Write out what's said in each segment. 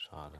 Schade.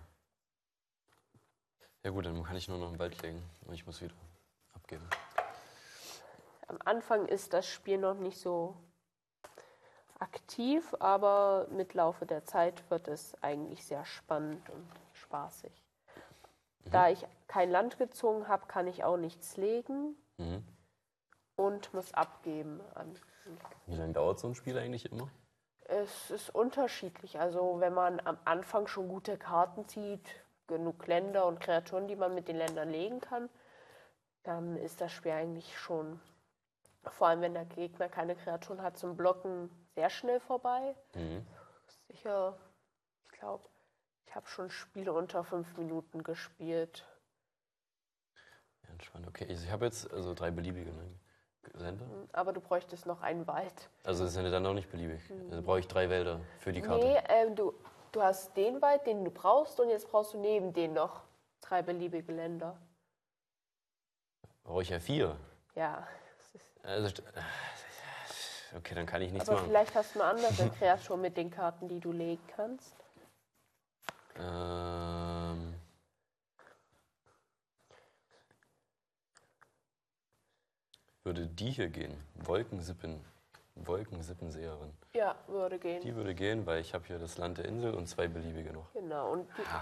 Ja gut, dann kann ich nur noch im Wald legen und ich muss wieder abgeben. Am Anfang ist das Spiel noch nicht so aktiv, aber mit Laufe der Zeit wird es eigentlich sehr spannend und spaßig. Da ich kein Land gezogen habe, kann ich auch nichts legen und muss abgeben. Wie lange dauert so ein Spiel eigentlich immer? Es ist unterschiedlich. Also wenn man am Anfang schon gute Karten zieht, genug Länder und Kreaturen, die man mit den Ländern legen kann, dann ist das Spiel eigentlich schon, vor allem wenn der Gegner keine Kreaturen hat, zum Blocken sehr schnell vorbei. Sicher, ich glaube, ich habe schon Spiele unter 5 Minuten gespielt. Ja, entspannt. Okay, ich habe jetzt also 3 beliebige Länder. Aber du bräuchtest noch einen Wald. Also das sind ja dann auch nicht beliebig. Also brauche ich 3 Wälder für die Karte. Nee, du hast den Wald, den du brauchst, und jetzt brauchst du neben den noch 3 beliebige Länder. Brauche ich ja 4. Ja. Also, okay, dann kann ich nichts Aber machen. vielleicht hast du eine andere Kreatur mit den Karten, die du legen kannst. Würde die hier gehen? Wolkensippenseherin. Ja, würde gehen. Die würde gehen, weil ich habe hier das Land der Insel und 2 beliebige noch. Genau. Und